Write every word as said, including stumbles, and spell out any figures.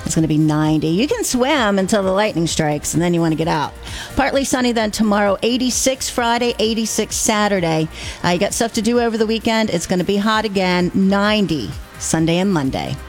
It's going to be ninety. You can swim until the lightning strikes, and then you want to get out. Partly sunny then tomorrow, eighty-six Friday, eighty-six Saturday. Uh, you got stuff to do over the weekend. It's going to be hot again, ninety Sunday and Monday.